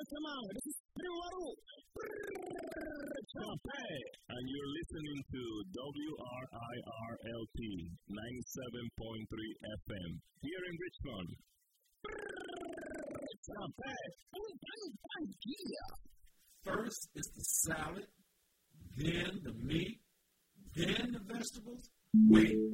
come on. This is Peru. And you're listening to WRIRLP 97.3 FM here in Richmond. First is the salad, then the meat, then the vegetables. Wait.